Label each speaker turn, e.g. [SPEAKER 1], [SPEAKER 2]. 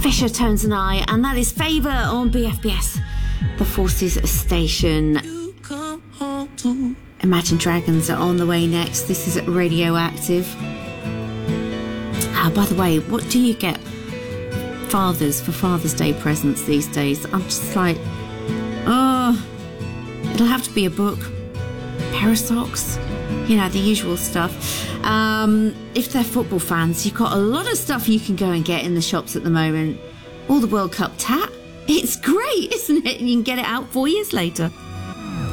[SPEAKER 1] Fisher, Tones and I, and that is Favour on BFBS, the Forces Station. Imagine Dragons are on the way next. This is Radioactive. By the way, what do you get fathers for Father's Day presents these days? I'm just like, it'll have to be a book, pair of socks, you know, the usual stuff. If they're football fans, you've got a lot of stuff you can go and get in the shops at the moment. All the World Cup tat. It's great, isn't it? And you can get it out 4 years later.